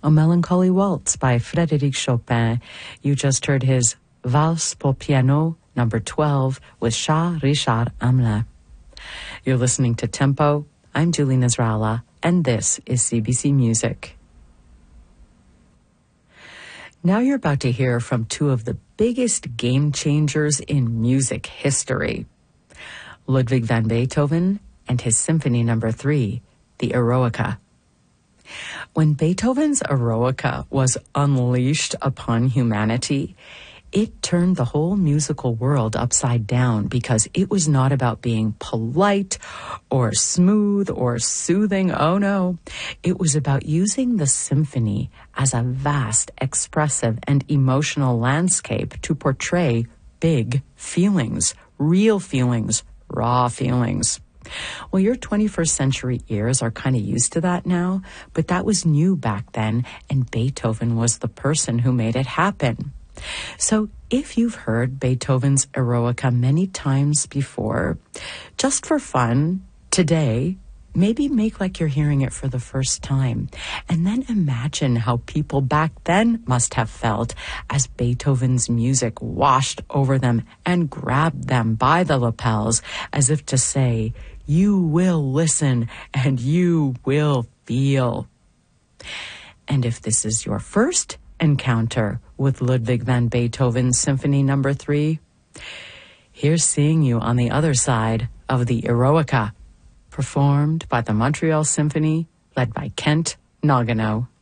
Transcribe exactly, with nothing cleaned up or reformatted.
A Melancholy Waltz by Frédéric Chopin. You just heard his Valse pour piano number twelve with Shah Richard Hamelin. You're listening to Tempo. I'm Julie Nasrallah, and this is C B C Music. Now you're about to hear from two of the biggest game changers in music history. Ludwig van Beethoven and his Symphony number three, the Eroica. When Beethoven's Eroica was unleashed upon humanity, it turned the whole musical world upside down because it was not about being polite or smooth or soothing. Oh no, it was about using the symphony as a vast, expressive, and emotional landscape to portray big feelings, real feelings, raw feelings. Well, your twenty-first century ears are kind of used to that now, but that was new back then, and Beethoven was the person who made it happen. So if you've heard Beethoven's Eroica many times before, just for fun, today, maybe make like you're hearing it for the first time, and then imagine how people back then must have felt as Beethoven's music washed over them and grabbed them by the lapels, as if to say, you will listen and you will feel. And if this is your first encounter with Ludwig van Beethoven's Symphony number three, here's seeing you on the other side of the Eroica, performed by the Montreal Symphony, led by Kent Nagano.